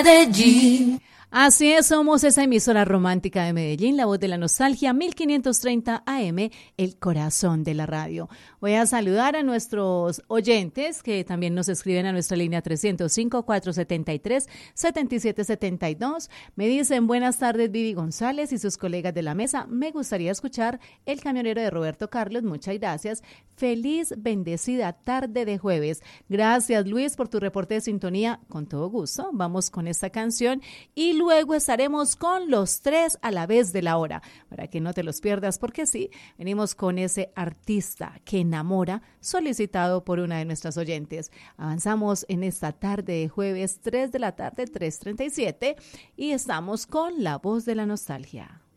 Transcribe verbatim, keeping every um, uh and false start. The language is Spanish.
Medellín. Así es, somos esa emisora romántica de Medellín, la voz de la nostalgia, mil quinientos treinta A M, el corazón de la radio. Voy a saludar a nuestros oyentes que también nos escriben a nuestra línea trescientos cinco, cuatrocientos setenta y tres, setenta y siete setenta y dos. Me dicen, buenas tardes Vivi González y sus colegas de la mesa. Me gustaría escuchar El camionero de Roberto Carlos. Muchas gracias. Feliz, bendecida tarde de jueves. Gracias Luis por tu reporte de sintonía. Con todo gusto, vamos con esta canción y luego estaremos con los tres a la vez de la hora, para que no te los pierdas, porque sí, venimos con ese artista que enamora, solicitado por una de nuestras oyentes. Avanzamos en esta tarde de jueves, tres de la tarde, tres treinta y siete, y estamos con La Voz de la Nostalgia.